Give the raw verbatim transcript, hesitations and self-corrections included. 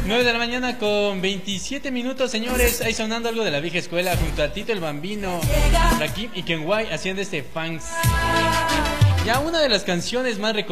nueve de la mañana con veintisiete minutos, señores. Ahí sonando algo de la vieja escuela junto a Tito el Bambino, Rakim y Kenway haciendo este fans. Ya una de las canciones más reconocidas